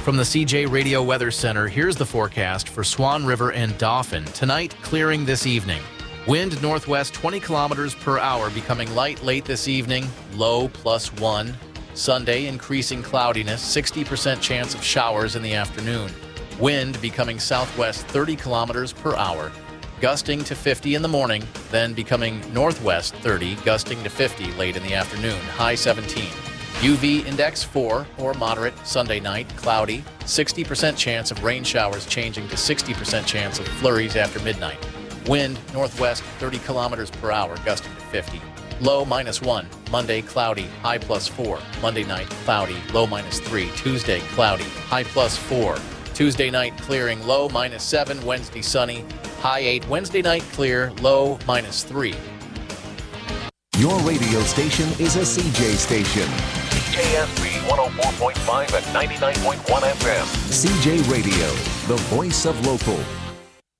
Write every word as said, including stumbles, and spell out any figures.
From the C J Radio Weather Center, here's the forecast for Swan River and Dauphin. Tonight, clearing this evening. Wind northwest twenty kilometers per hour, becoming light late this evening, low plus one. Sunday, increasing cloudiness, sixty percent chance of showers in the afternoon. Wind becoming southwest thirty kilometers per hour, gusting to fifty in the morning, then becoming northwest thirty, gusting to fifty late in the afternoon, high seventeen. U V index four or moderate. Sunday night, cloudy, sixty percent chance of rain showers changing to sixty percent chance of flurries after midnight. Wind northwest thirty kilometers per hour, gusting to fifty. Low minus one. Monday, cloudy, high plus four. Monday night, cloudy, low minus three. Tuesday, cloudy, high plus four. Tuesday night, clearing, low minus seven. Wednesday, sunny, high eight. Wednesday night, clear, low minus three. Your radio station is a C J station. K S B one oh four point five and ninety-nine point one F M. C J Radio, the voice of local.